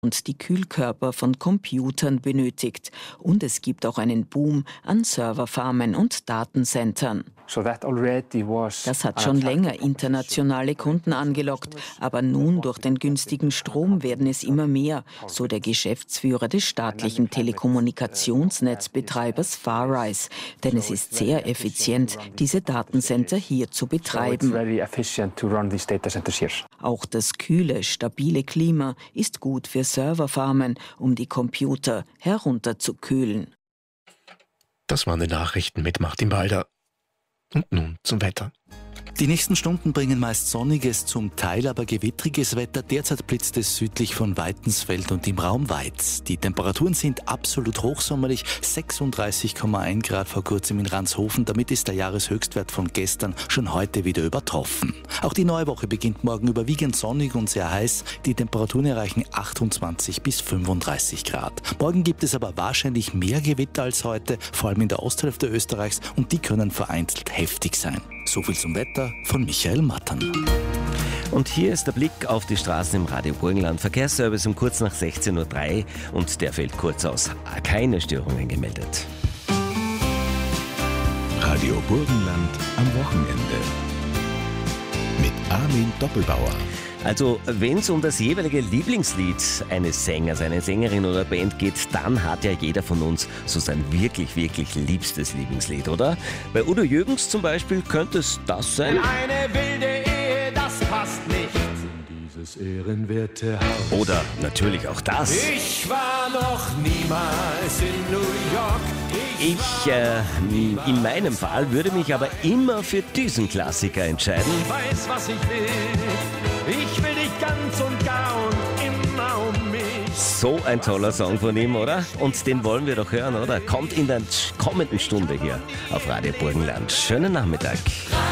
und die Kühlkörper von Computern benötigt. Und es gibt auch einen Boom an Serverfarmen und Datencentern. Das hat schon länger internationale Kunden angelockt, aber nun durch den günstigen Strom werden es immer mehr, so der Geschäftsführer des staatlichen Telekommunikationsnetzbetreibers Farrise. Denn es ist sehr effizient, diese Datencenter hier zu betreiben. Auch das kühle, stabile Klima ist gut für Serverfarmen, um die Computer herunterzukühlen. Das waren die Nachrichten mit Martin Balder. Und nun zum Wetter. Die nächsten Stunden bringen meist sonniges, zum Teil aber gewittriges Wetter. Derzeit blitzt es südlich von Weitensfeld und im Raum Weiz. Die Temperaturen sind absolut hochsommerlich, 36,1 Grad vor kurzem in Ranshofen. Damit ist der Jahreshöchstwert von gestern schon heute wieder übertroffen. Auch die neue Woche beginnt morgen überwiegend sonnig und sehr heiß. Die Temperaturen erreichen 28 bis 35 Grad. Morgen gibt es aber wahrscheinlich mehr Gewitter als heute, vor allem in der Osthälfte Österreichs, und die können vereinzelt heftig sein. So viel zum Wetter von Michael Mattern. Und hier ist der Blick auf die Straßen im Radio Burgenland. Verkehrsservice um kurz nach 16.03 Uhr und der fällt kurz aus. Keine Störungen gemeldet. Radio Burgenland am Wochenende. Mit Armin Doppelbauer. Also, wenn es um das jeweilige Lieblingslied eines Sängers, einer Sängerin oder Band geht, dann hat ja jeder von uns so sein wirklich, wirklich liebstes Lieblingslied, oder? Bei Udo Jürgens zum Beispiel könnte es das sein. Eine wilde Ehe, das passt nicht in dieses ehrenwerte Haus. Oder natürlich auch das. Ich war noch niemals in New York. In meinem Fall würde mich aber immer für diesen Klassiker entscheiden. Ich weiß, was ich will. Ich will dich ganz und gar und immer um mich. So ein toller Song von ihm, oder? Und den wollen wir doch hören, oder? Kommt in der kommenden Stunde hier auf Radio Burgenland. Schönen Nachmittag.